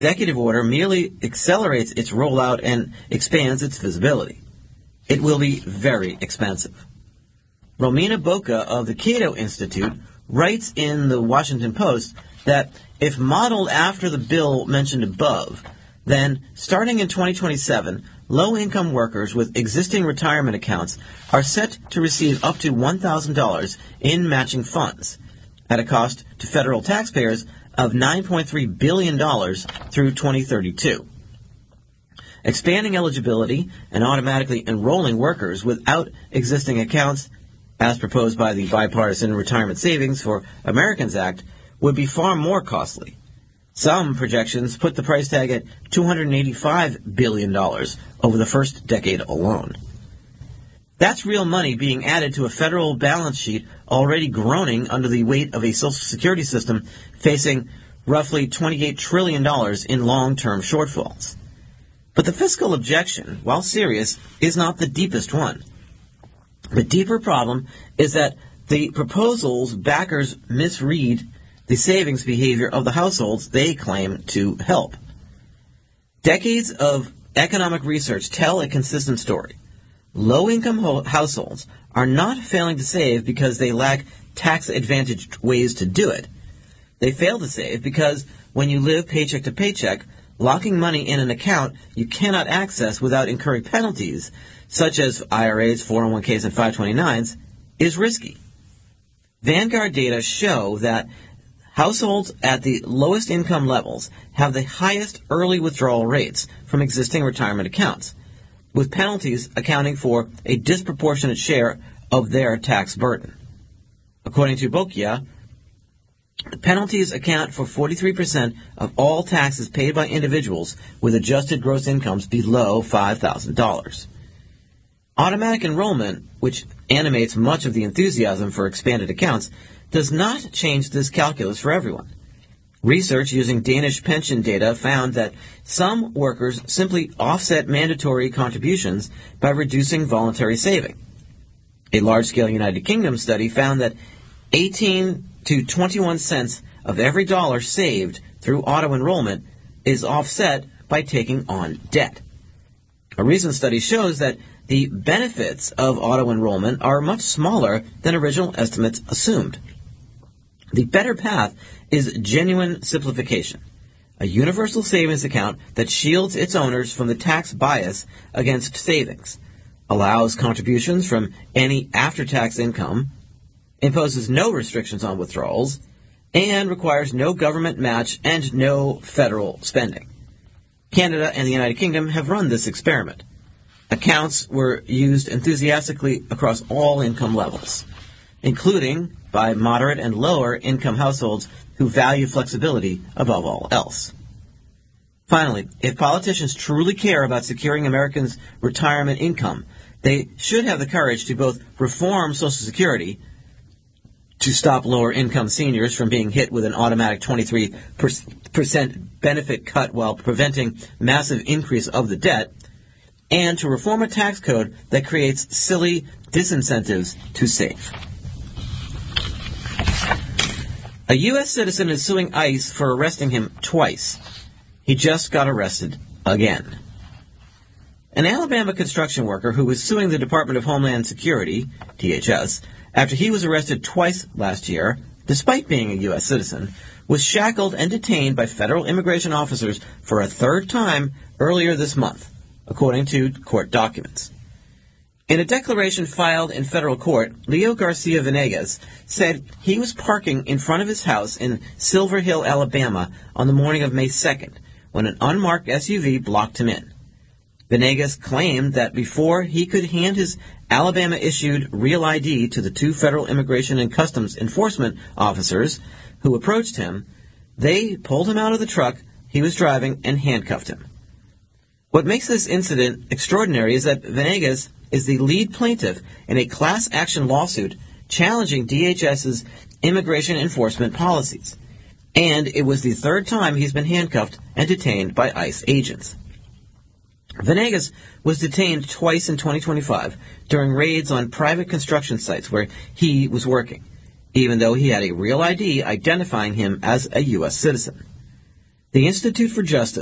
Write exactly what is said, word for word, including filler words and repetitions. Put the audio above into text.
executive order merely accelerates its rollout and expands its visibility. It will be very expensive. Romina Boca of the Cato Institute writes in the Washington Post that if modeled after the bill mentioned above, then starting in twenty twenty-seven, low-income workers with existing retirement accounts are set to receive up to one thousand dollars in matching funds at a cost to federal taxpayers of nine point three billion dollars through twenty thirty-two. Expanding eligibility and automatically enrolling workers without existing accounts, as proposed by the Bipartisan Retirement Savings for Americans Act, would be far more costly. Some projections put the price tag at two hundred eighty-five billion dollars over the first decade alone. That's real money being added to a federal balance sheet already groaning under the weight of a Social Security system facing roughly twenty-eight trillion dollars in long-term shortfalls. But the fiscal objection, while serious, is not the deepest one. The deeper problem is that the proposal's backers misread the savings behavior of the households they claim to help. Decades of economic research tell a consistent story. Low-income ho- households are not failing to save because they lack tax-advantaged ways to do it. They fail to save because when you live paycheck to paycheck, locking money in an account you cannot access without incurring penalties, such as I R As, four oh one k's, and five twenty-nines, is risky. Vanguard data show that households at the lowest income levels have the highest early withdrawal rates from existing retirement accounts, with penalties accounting for a disproportionate share of their tax burden. According to Bokia, penalties account for forty-three percent of all taxes paid by individuals with adjusted gross incomes below five thousand dollars. Automatic enrollment, which animates much of the enthusiasm for expanded accounts, does not change this calculus for everyone. Research using Danish pension data found that some workers simply offset mandatory contributions by reducing voluntary saving. A large-scale United Kingdom study found that eighteen to twenty-one cents of every dollar saved through auto-enrollment is offset by taking on debt. A recent study shows that the benefits of auto-enrollment are much smaller than original estimates assumed. The better path is genuine simplification, a universal savings account that shields its owners from the tax bias against savings, allows contributions from any after-tax income, imposes no restrictions on withdrawals, and requires no government match and no federal spending. Canada and the United Kingdom have run this experiment. Accounts were used enthusiastically across all income levels, including by moderate and lower income households who value flexibility above all else. Finally, if politicians truly care about securing Americans' retirement income, they should have the courage to both reform Social Security to stop lower-income seniors from being hit with an automatic twenty-three percent benefit cut while preventing massive increase of the debt, and to reform a tax code that creates silly disincentives to save. A U S citizen is suing ICE for arresting him twice. He just got arrested again. An Alabama construction worker who was suing the Department of Homeland Security, D H S, after he was arrested twice last year, despite being a U S citizen, was shackled and detained by federal immigration officers for a third time earlier this month, according to court documents. In a declaration filed in federal court, Leo Garcia Venegas said he was parking in front of his house in Silver Hill, Alabama, on the morning of May second, when an unmarked S U V blocked him in. Venegas claimed that before he could hand his Alabama-issued real I D to the two federal immigration and customs enforcement officers who approached him, they pulled him out of the truck he was driving and handcuffed him. What makes this incident extraordinary is that Venegas is the lead plaintiff in a class action lawsuit challenging DHS's immigration enforcement policies, and it was the third time he's been handcuffed and detained by ICE agents. Venegas was detained twice in twenty twenty-five during raids on private construction sites where he was working, even though he had a real I D identifying him as a U S citizen. The Institute for Justice